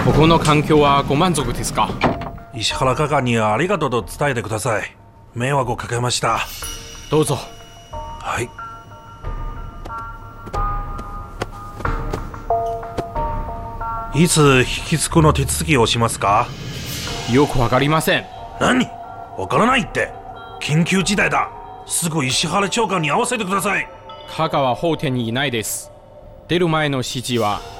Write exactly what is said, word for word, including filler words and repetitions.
ここの環境はご満足ですか？ 石原課官にはありがとうと伝えてください。迷惑をかけました。 どうぞ。 はい。いつ引き継ぐの手続きをしますか？ よくわかりません。 何？わからないって。緊急事態だ。すぐ石原長官に会わせてください。 課がは法廷にいないです。出る前の指示は